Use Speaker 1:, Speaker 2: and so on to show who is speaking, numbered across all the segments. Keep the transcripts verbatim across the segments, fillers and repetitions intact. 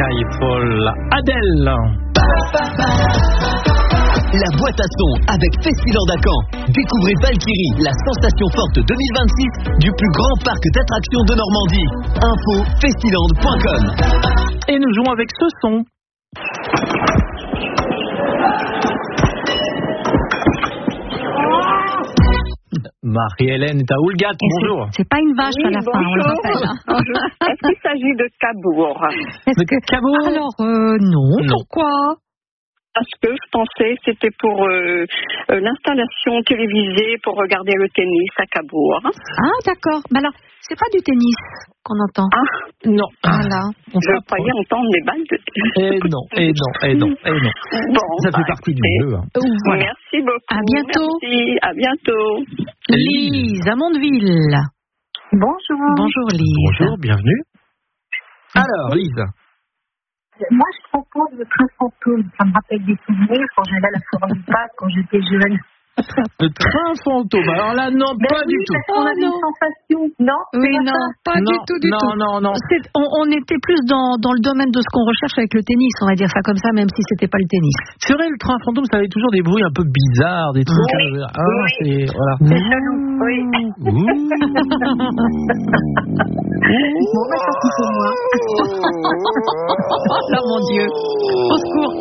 Speaker 1: Skyfall, Adèle.
Speaker 2: La boîte à son avec Festiland à Caen. Découvrez Valkyrie, la sensation forte deux mille vingt-six du plus grand parc d'attractions de Normandie. Info festiland point com.
Speaker 1: Et nous jouons avec ce son. Marie-Hélène est à Oulgat, bonjour.
Speaker 3: C'est, c'est pas une vache
Speaker 4: oui,
Speaker 3: à la
Speaker 4: bonjour.
Speaker 3: fin, on le rappelle. Hein.
Speaker 4: Bonjour. Est-ce qu'il s'agit de Cabourg?
Speaker 3: Est-ce
Speaker 1: De
Speaker 3: que...
Speaker 1: Cabourg?
Speaker 3: Alors, euh, non.
Speaker 1: Non.
Speaker 4: Parce
Speaker 3: Pourquoi?
Speaker 4: que je pensais que c'était pour euh, euh, l'installation télévisée pour regarder le tennis à Cabourg.
Speaker 3: Ah, d'accord. Mais alors, c'est pas du tennis qu'on entend.
Speaker 4: Ah,
Speaker 1: Non.
Speaker 3: Voilà.
Speaker 1: On
Speaker 4: je croyais entendre les balles de tennis.
Speaker 1: Et non, et non, et non, et non.
Speaker 4: Bon,
Speaker 1: Ça
Speaker 4: bah,
Speaker 1: fait partie du
Speaker 4: écoutez,
Speaker 1: jeu. Hein.
Speaker 3: Ouh, voilà.
Speaker 4: Merci beaucoup.
Speaker 3: À bientôt.
Speaker 4: Merci, à bientôt.
Speaker 3: Lise, à Mondeville.
Speaker 4: Bonjour.
Speaker 3: Bonjour, Lise.
Speaker 1: Bonjour, bienvenue. Alors, Lise.
Speaker 5: Moi, je propose le train fantôme. Ça me rappelle des souvenirs quand j'allais à la forêt du Pâques, quand j'étais jeune.
Speaker 1: Le train fantôme. Alors là, non,
Speaker 5: Ben
Speaker 1: pas
Speaker 5: oui,
Speaker 1: du tout.
Speaker 5: parce qu'on
Speaker 3: Oh,
Speaker 5: avait
Speaker 3: non.
Speaker 5: une sensation. Non,
Speaker 3: Oui,
Speaker 5: c'est pas
Speaker 3: non,
Speaker 5: ça.
Speaker 3: pas
Speaker 1: non,
Speaker 3: du tout, du
Speaker 1: non,
Speaker 3: tout.
Speaker 1: non, non.
Speaker 3: C'est, on, on était plus dans, dans le domaine de ce qu'on recherche avec le tennis, on va dire ça comme ça, même si c'était pas le tennis.
Speaker 1: C'est vrai, le train fantôme, ça avait toujours des bruits un peu bizarres, des trucs.
Speaker 4: Oui.
Speaker 1: euh, ah,
Speaker 4: Oui.
Speaker 1: c'est. Voilà.
Speaker 5: C'est chelou. Oui.
Speaker 1: Ouh.
Speaker 5: Bon, bah, tant pis pour moi.
Speaker 3: Oh là, mon Dieu. Au secours.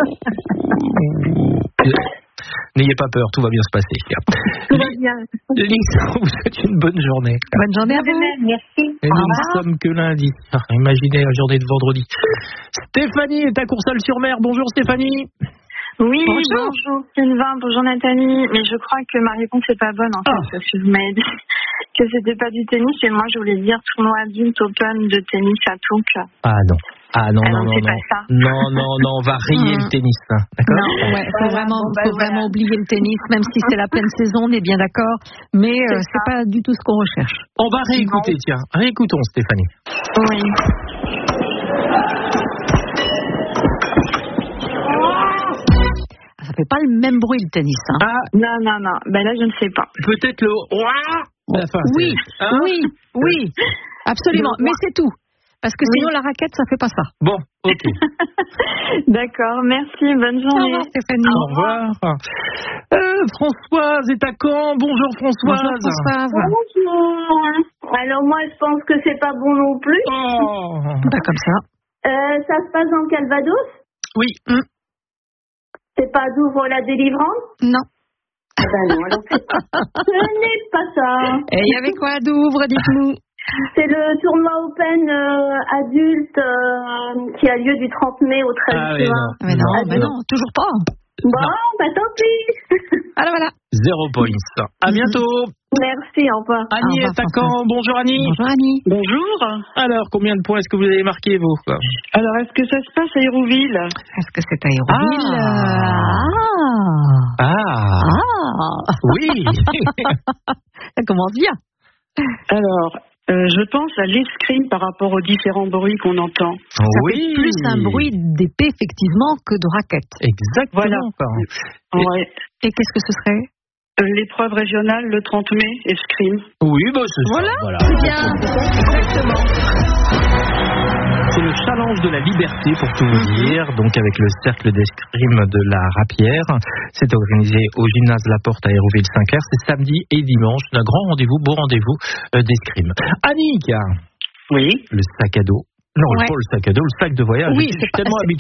Speaker 1: N'ayez pas peur, tout va bien se passer.
Speaker 5: Tout va bien.
Speaker 1: Lise, on vous souhaite une bonne journée.
Speaker 3: Bonne journée à vous.
Speaker 5: Merci.
Speaker 1: Et nous ne sommes que lundi. Ah, imaginez la journée de vendredi. Stéphanie est à Courseulles-sur-Mer. Bonjour Stéphanie.
Speaker 6: Oui,
Speaker 3: Bonjour.
Speaker 6: bonjour Sylvain, bonjour Nathalie. Mais je crois que ma réponse n'est pas bonne en fait,
Speaker 1: Ah.
Speaker 6: parce que vous m'avez dit que c'était pas du tennis et moi je voulais dire tournoi adulte open de tennis à Touques.
Speaker 1: Ah non. Ah non,
Speaker 6: Ah
Speaker 1: non,
Speaker 6: non,
Speaker 1: non,
Speaker 6: c'est
Speaker 1: non.
Speaker 6: pas ça.
Speaker 1: Non, non, non, on va rayer
Speaker 3: Mhm.
Speaker 1: le tennis. Hein. D'accord?
Speaker 3: Non, ouais, faut
Speaker 6: Voilà,
Speaker 3: vraiment,
Speaker 6: bon, bah,
Speaker 3: faut
Speaker 6: voilà.
Speaker 3: vraiment oublier le tennis, même si c'est la pleine saison, on est bien d'accord. Mais euh,
Speaker 6: C'est
Speaker 3: c'est pas du tout ce qu'on recherche.
Speaker 1: On va réécouter, tiens. Réécoutons Stéphanie.
Speaker 6: Oui.
Speaker 3: Ça fait pas le même bruit le tennis. Hein.
Speaker 1: Ah,
Speaker 6: Non, non, non. Ben là, je ne sais pas.
Speaker 1: peut-être le ouah à la fin.
Speaker 3: Oui,
Speaker 1: c'est- hein
Speaker 3: oui, oui, absolument.
Speaker 6: Le
Speaker 3: Mais c'est tout. Parce que
Speaker 6: Oui.
Speaker 3: sinon la raquette, ça fait pas ça.
Speaker 1: Bon, ok.
Speaker 6: D'accord, merci, bonne
Speaker 3: Au
Speaker 6: journée.
Speaker 3: revoir Stéphanie.
Speaker 1: Au revoir. Euh, Françoise est à Caen. Bonjour Françoise.
Speaker 3: Bonjour Françoise.
Speaker 5: Bonjour. Alors moi, je pense que c'est pas bon non plus.
Speaker 1: Oh.
Speaker 3: Pas comme ça.
Speaker 5: Euh, ça se passe dans le Calvados.
Speaker 1: Oui.
Speaker 5: C'est pas d'ouvre la délivrance.
Speaker 3: Non.
Speaker 5: Ah ben non, alors c'est pas. Ce n'est pas ça.
Speaker 3: Et il y avait quoi d'ouvre, dites-nous?
Speaker 5: C'est le tournoi Open euh, adulte euh, qui a lieu du trente mai au treize
Speaker 1: Ah oui,
Speaker 5: juin.
Speaker 1: non.
Speaker 3: Mais non,
Speaker 1: Non,
Speaker 3: mais
Speaker 1: non.
Speaker 3: non, toujours pas.
Speaker 5: Bon, bah tant pis.
Speaker 3: Voilà, voilà.
Speaker 1: Zéro point. À bientôt.
Speaker 5: Merci, au revoir.
Speaker 1: Annie
Speaker 3: Au revoir,
Speaker 1: est à Caen. Bonjour Annie.
Speaker 3: Bonjour Annie.
Speaker 6: Bonjour.
Speaker 1: Alors, combien de points est-ce que vous avez marqué, vous?
Speaker 6: Alors, est-ce que ça se passe à Hérouville?
Speaker 3: Est-ce que c'est à Hérouville?
Speaker 1: Ah.
Speaker 3: Ah.
Speaker 1: Ah.
Speaker 3: Ah.
Speaker 1: Oui.
Speaker 3: Ça commence bien.
Speaker 6: Alors, euh, je pense à l'escrime par rapport aux différents bruits qu'on entend.
Speaker 3: Ça
Speaker 1: oui.
Speaker 3: fait plus un bruit d'épée, effectivement, que de raquette.
Speaker 1: Exactement.
Speaker 6: Voilà.
Speaker 1: quoi.
Speaker 6: Ouais.
Speaker 3: Et qu'est-ce que ce serait?
Speaker 6: Euh, L'épreuve régionale, le trente mai, escrime.
Speaker 1: Oui, bah, c'est ça.
Speaker 3: Voilà.
Speaker 1: Voilà.
Speaker 3: C'est bien. Exactement.
Speaker 1: C'est le challenge de la liberté, pour tout vous dire, donc avec le cercle d'escrime de la Rapière. C'est organisé au gymnase La Porte à Hérouville-Saint-Clair. C'est samedi et dimanche. Un grand rendez-vous, beau rendez-vous euh, d'escrime. Annick,
Speaker 6: Oui.
Speaker 1: le sac à dos. Non,
Speaker 3: Ouais.
Speaker 1: pas le sac à dos, le sac de voyage.
Speaker 3: Oui,
Speaker 1: Je suis
Speaker 3: c'est pas-
Speaker 1: tellement
Speaker 3: c'est-
Speaker 1: habitué